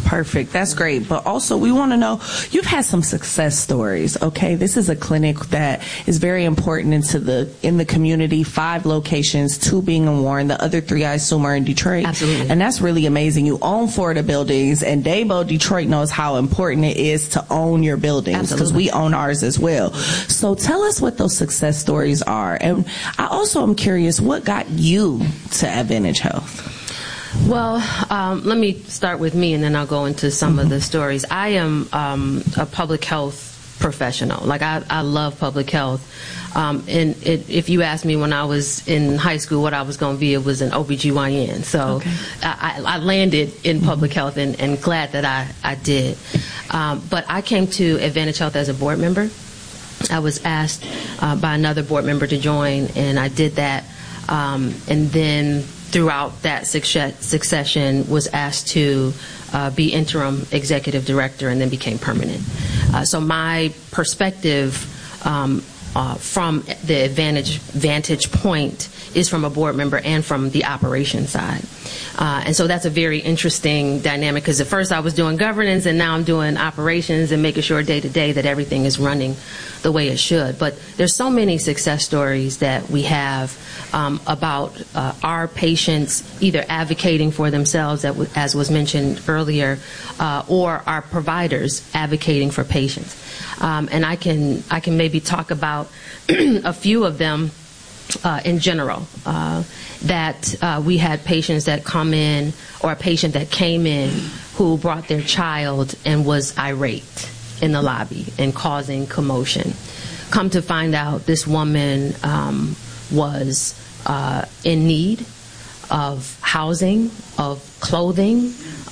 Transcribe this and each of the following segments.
Perfect. That's great. But also, we want to know, you've had some success stories, okay? This is a clinic that is very important in the community. 5 locations, 2 being in Warren, the other 3 I assume are in Detroit. Absolutely. And that's really amazing. You own 4 of the buildings, and Dabo Detroit knows how important it is to own your buildings, because we own ours as well. So tell us what those success stories are. And I also am curious, what got you to Advantage Health? Well, let me start with me, and then I'll go into some of the stories. I am a public health professional. Like, I love public health. If you asked me when I was in high school what I was going to be, it was an OBGYN. So I landed in public health, and glad that I did. But I came to Advantage Health as a board member. I was asked by another board member to join, and I did that. And then throughout that succession was asked to be interim executive director, and then became permanent. So my perspective from the vantage point is from a board member and from the operation side. And so that's a very interesting dynamic, because at first I was doing governance, and now I'm doing operations and making sure day to day that everything is running the way it should. But there's so many success stories that we have about our patients either advocating for themselves, as was mentioned earlier, or our providers advocating for patients. And I can maybe talk about a few of them in general. That we had patients that come in, or a patient that came in who brought their child and was irate in the lobby and causing commotion. Come to find out, this woman was in need of housing, of clothing,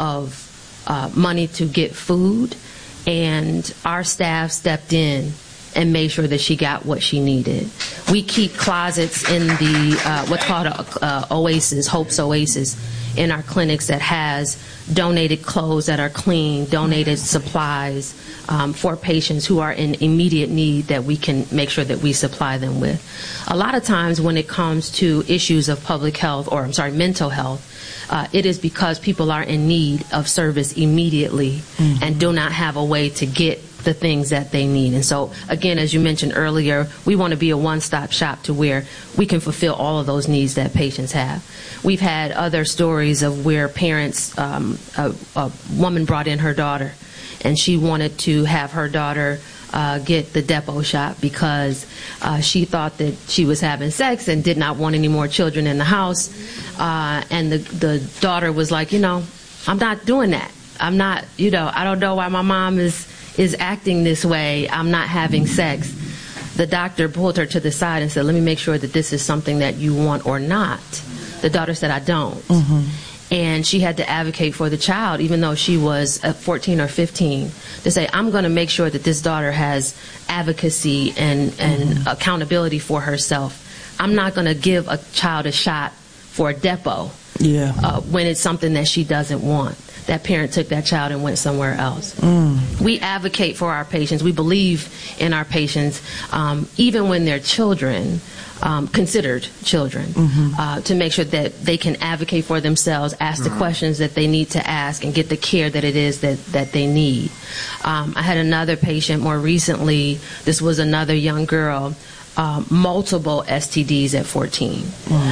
of money to get food, and our staff stepped in and made sure that she got what she needed. We keep closets in the what's called a Oasis, Hope's Oasis, in our clinics that has donated clothes that are clean, donated supplies for patients who are in immediate need that we can make sure that we supply them with. A lot of times when it comes to issues of public health, or mental health, it is because people are in need of service immediately and do not have a way to get the things that they need. And so, again, as you mentioned earlier, we want to be a one-stop shop to where we can fulfill all of those needs that patients have. We've had other stories of where parents, a woman brought in her daughter, and she wanted to have her daughter get the Depo shot because she thought that she was having sex and did not want any more children in the house. And the daughter was like, I'm not doing that. I'm not, I don't know why my mom is acting this way. I'm not having sex. The doctor pulled her to the side and said, let me make sure that this is something that you want or not. The daughter said, I don't. And she had to advocate for the child, even though she was 14 or 15, to say, I'm going to make sure that this daughter has advocacy and accountability for herself. I'm not going to give a child a shot for a Depo when it's something that she doesn't want. That parent took that child and went somewhere else. We advocate for our patients. We believe in our patients, even when they're children, considered children, to make sure that they can advocate for themselves, ask the questions that they need to ask, and get the care that it is that they need. I had another patient more recently. This was another young girl. Multiple STDs at 14.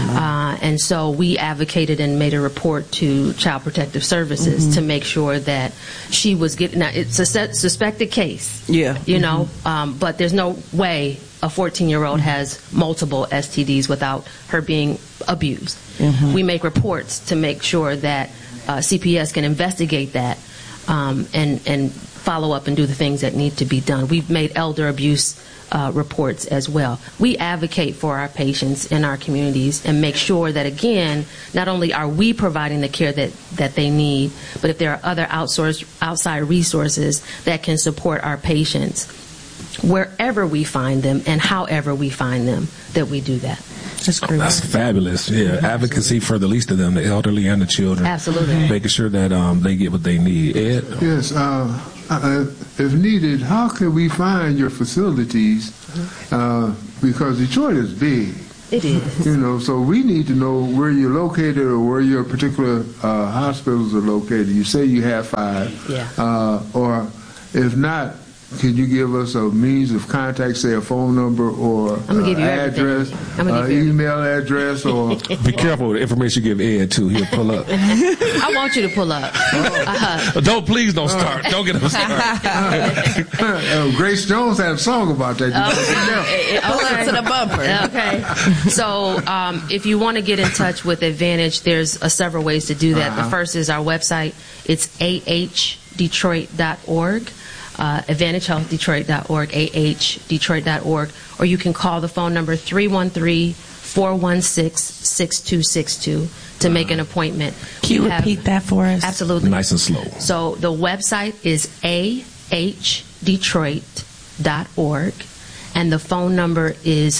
And so we advocated and made a report to Child Protective Services to make sure that she was getting, now it's a suspected case, but there's no way a 14-year-old has multiple STDs without her being abused. We make reports to make sure that CPS can investigate that and follow up and do the things that need to be done. We've made elder abuse reports as well. We advocate for our patients in our communities and make sure that, again, not only are we providing the care that they need, but if there are other outside resources that can support our patients wherever we find them and however we find them, that we do that. That's great. That's fabulous. Yeah, advocacy for the least of them, the elderly and the children. Absolutely. Making sure that they get what they need. Ed? Yes. If needed, how can we find your facilities? Because Detroit is big. It is. You know, so we need to know where you're located or where your particular hospitals are located. You say you have 5. Yeah. Or if not, could you give us a means of contact, say a phone number or address, email address, or... Be careful with the information you give Ed, too. He'll pull up. I want you to pull up. Please don't start. Don't get him started. Grace Jones had a song about that. Pull up to the bumper. Okay. So if you want to get in touch with Advantage, there's several ways to do that. The first is our website. It's ahdetroit.org. AdvantageHealthDetroit.org, ahdetroit.org, or you can call the phone number 313-416-6262 to make an appointment. Can you repeat that for us? Absolutely. Nice and slow. So the website is ahdetroit.org, and the phone number is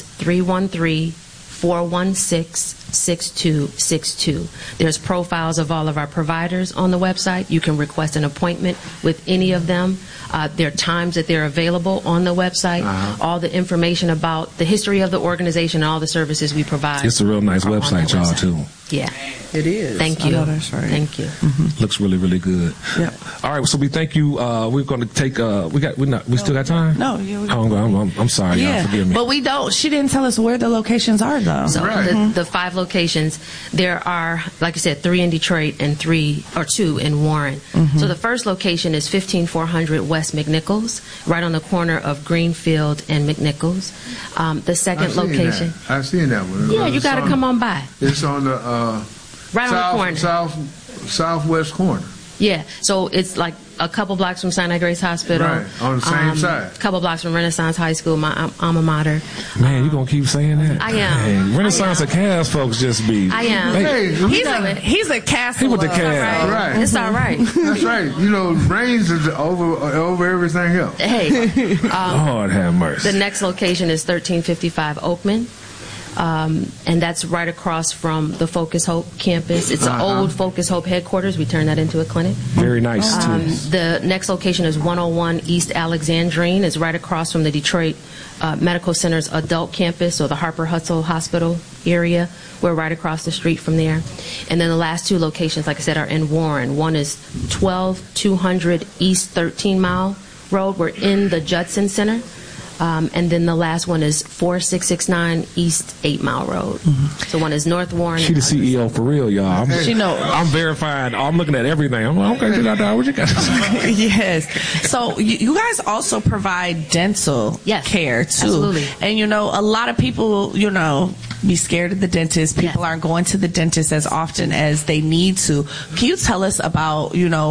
313-416-6262. There's profiles of all of our providers on the website. You can request an appointment with any of them. There are times that they're available on the website. All the information about the history of the organization and all the services we provide. It's a real nice website, y'all, too. Yeah. It is. Thank you. I know that's right. Thank you. Mm-hmm. Looks really, really good. Yep. All right, so we thank you. We're going to take. We still got time? No. Yeah, I'm sorry, y'all. Forgive me. But we don't. She didn't tell us where the locations are, though. So the 5 locations, there are, like I said, 3 in Detroit and 2 in Warren. Mm-hmm. So the first location is 15400 West McNichols, right on the corner of Greenfield and McNichols. The second location. I've seen that one. Yeah, you got to come on by. It's on the right on the corner. Southwest corner. Yeah, so it's like a couple blocks from Sinai Grace Hospital. Right, on the same side. A couple blocks from Renaissance High School, my alma mater. Man, you going to keep saying that? I am. Dang, Renaissance and Cass folks just be... I am. He's a Cass. He with the Cass. Right. It's all right. That's right. You know, brains is over everything else. Hey. Lord have mercy. The next location is 1355 Oakman. And that's right across from the Focus Hope campus. It's an old Focus Hope headquarters. We turned that into a clinic. Very nice, too. The next location is 101 East Alexandrine. It's right across from the Detroit Medical Center's adult campus, or the Harper Hutzel Hospital area. We're right across the street from there. And then the last 2 locations, like I said, are in Warren. One is 12200 East 13 Mile Road. We're in the Judson Center. And then the last one is 4669 East 8 Mile Road. Mm-hmm. So one is North Warren. She the CEO for real, y'all. I'm verifying. I'm looking at everything. I'm like, okay, what you got? Yes. So you guys also provide dental care, too. Absolutely. And, a lot of people, be scared of the dentist. People aren't going to the dentist as often as they need to. Can you tell us about,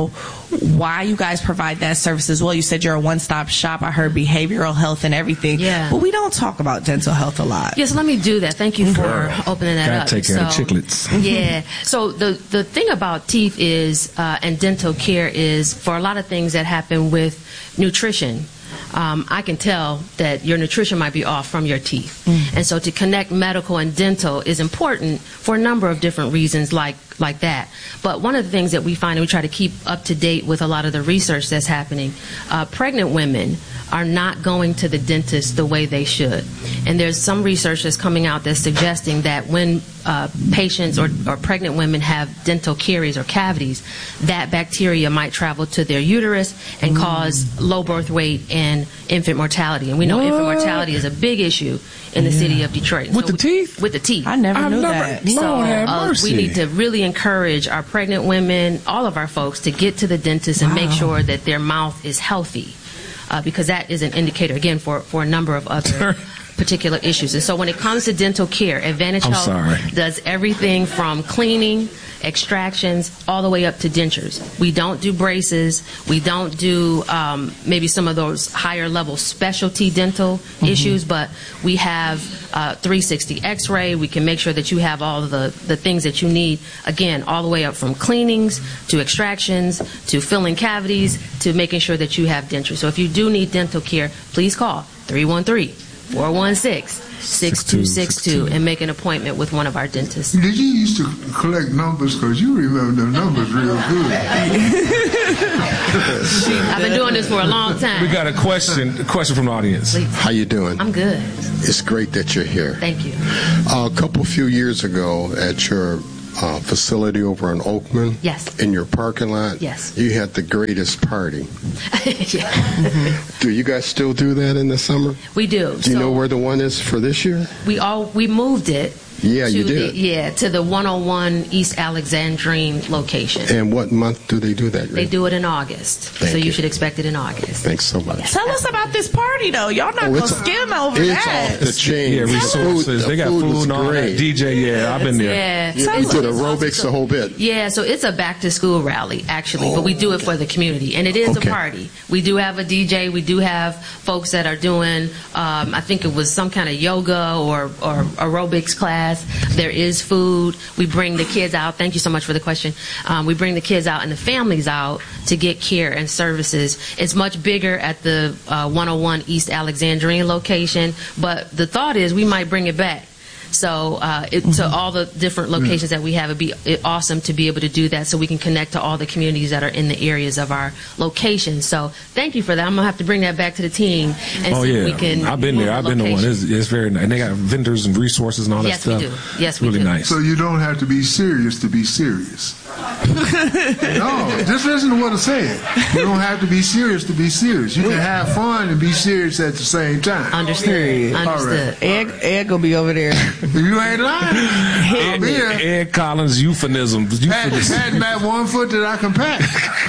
why you guys provide that service as well? You said you're a one-stop shop. I heard behavioral health and everything. Yeah. But we don't talk about dental health a lot. Yes, let me do that. Thank you for opening that up. Gotta take care of chiclets. Yeah. So the thing about teeth is, and dental care is, for a lot of things that happen with nutrition, I can tell that your nutrition might be off from your teeth. Mm-hmm. And so to connect medical and dental is important for a number of different reasons like that. But one of the things that we find, and we try to keep up to date with a lot of the research that's happening, pregnant women are not going to the dentist the way they should. And there's some research that's coming out that's suggesting that when patients or pregnant women have dental caries or cavities, that bacteria might travel to their uterus and cause low birth weight and infant mortality. And we know infant mortality is a big issue in the city of Detroit. With the teeth? With the teeth. I never knew that. Lord have mercy. We need to really encourage our pregnant women, all of our folks, to get to the dentist and make sure that their mouth is healthy. Because that is an indicator, again, for a number of other particular issues. And so when it comes to dental care, Advantage Health does everything from cleaning, extractions, all the way up to dentures. We don't do braces. We don't do maybe some of those higher level specialty dental issues, but we have 360 x-ray. We can make sure that you have all of the things that you need, again, all the way up from cleanings to extractions to filling cavities to making sure that you have dentures. So if you do need dental care, please call 313-416-6262 and make an appointment with one of our dentists. Did you used to collect numbers? Because you remember the numbers real good. I've been doing this for a long time. We got a question from the audience. Please. How you doing? I'm good. It's great that you're here. Thank you. A few years ago at your facility over in Oakman, yes, in your parking lot, yes, you had the greatest party. Yeah. Mm-hmm. Do you guys still do that in the summer? We do. Do you know where the one is for this year? We moved it. Yeah, you did. To the 101 East Alexandrine location. And what month do they do that? They do it in August. So you should expect it in August. Thanks so much. Tell us about this party, though. Y'all not going to skim over that. It's off the chain. Yeah, resources. They got food and all that. DJ, I've been there. Yeah. You did aerobics the whole bit. Yeah, so it's a back-to-school rally, actually, but we do it for the community. And it is a party. We do have a DJ. We do have folks that are doing, I think it was some kind of yoga or aerobics class. There is food. We bring the kids out. Thank you so much for the question. We bring the kids out and the families out to get care and services. It's much bigger at the 101 East Alexandrine location, but the thought is we might bring it back. So to all the different locations that we have, it'd be awesome to be able to do that so we can connect to all the communities that are in the areas of our location. So thank you for that. I'm going to have to bring that back to the team and see if we can. I've been there. I've been to one. It's very nice. And they got vendors and resources and all that stuff. Yes, we do. Yes, we do. Really nice. So you don't have to be serious to be serious. No, just listen to what I said. You don't have to be serious to be serious. You can have fun and be serious at the same time. Understood. Understood. Right. Ed gonna be over there. You ain't lying. I'll be here. Ed Collins euphemisms. Patting back 1 foot that I can pat.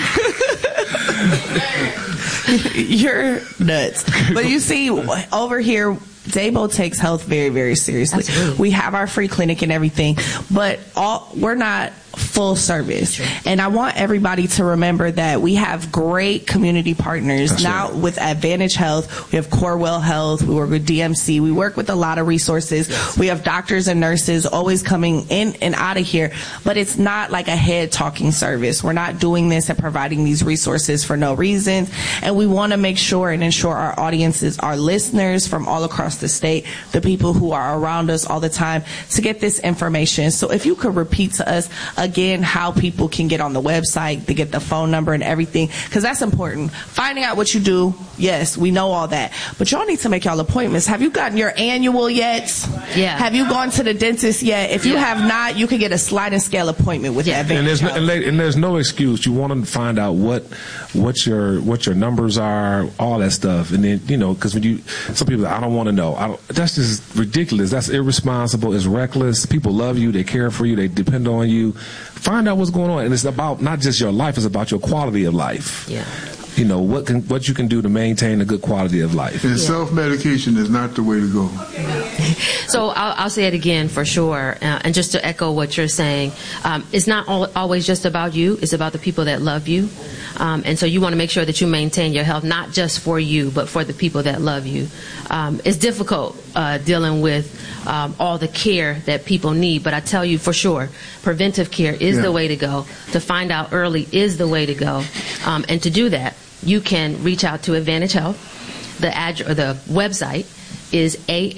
You're nuts. But you see, over here, Daybo takes health very, very seriously. Absolutely. We have our free clinic and everything, but we're not full service. Sure. And I want everybody to remember that we have great community partners. That's now right. With Advantage Health, we have Corewell Health, we work with DMC, we work with a lot of resources. Yes. We have doctors and nurses always coming in and out of here, but it's not like a head talking service. We're not doing this and providing these resources for no reason. And we want to make sure and ensure our audiences, our listeners from all across the state, the people who are around us all the time, to get this information. So if you could repeat to us again how people can get on the website, to get the phone number and everything, because that's important. Finding out what you do, yes, we know all that, but y'all need to make y'all appointments. Have you gotten your annual yet? Yeah. Have you gone to the dentist yet? If you have not, you can get a sliding scale appointment with Advantage Health. And there's no excuse. You want to find out what your numbers are, all that stuff, and then because some people, I don't want to know. That's just ridiculous. That's irresponsible. It's reckless. People love you. They care for you. They depend on you. Find out what's going on, and it's about not just your life. It's about your quality of life. Yeah. What you can do to maintain a good quality of life. And self-medication is not the way to go. So I'll say it again for sure, and just to echo what you're saying, it's not always just about you. It's about the people that love you, and so you want to make sure that you maintain your health, not just for you, but for the people that love you. It's difficult dealing with all the care that people need, but I tell you for sure, preventive care is the way to go. To find out early is the way to go, and to do that, you can reach out to Advantage Health. The website is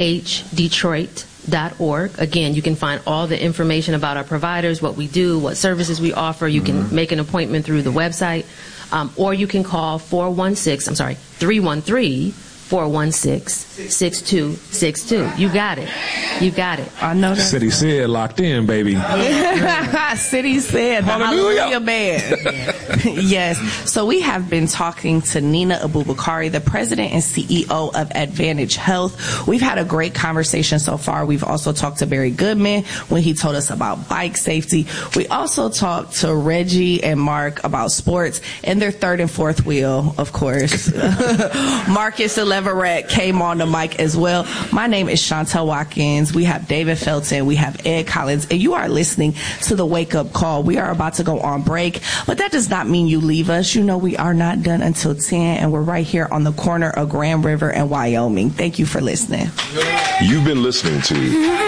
ahdetroit.org. Again, you can find all the information about our providers, what we do, what services we offer. You can make an appointment through the website, or you can call 313-416-6262. You got it. I know that. City said locked in, baby. City said hallelujah, man. Yes. So we have been talking to Nina Abubakari, the president and CEO of Advantage Health. We've had a great conversation so far. We've also talked to Barry Goodman when he told us about bike safety. We also talked to Reggie and Mark about sports and their third and fourth wheel, of course. Marcus Leverett came on the mic as well. My name is Chantel Watkins. We have David Felton. We have Ed Collins. And you are listening to the Wake Up Call. We are about to go on break, but that does not mean you leave us. We are not done until 10, and we're right here on the corner of Grand River and Wyoming. Thank you for listening. You've been listening to